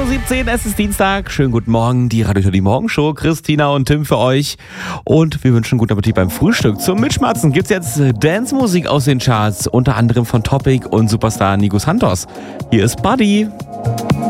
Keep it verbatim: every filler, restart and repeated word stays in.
Uhr siebzehn, es ist Dienstag. Schönen guten Morgen, die Radio die Morgenshow. Christina und Tim für euch. Und wir wünschen guten Appetit beim Frühstück. Zum Mitschmatzen gibt's jetzt Dance-Musik aus den Charts, unter anderem von Topic und Superstar Nico Santos. Hier ist Buddy.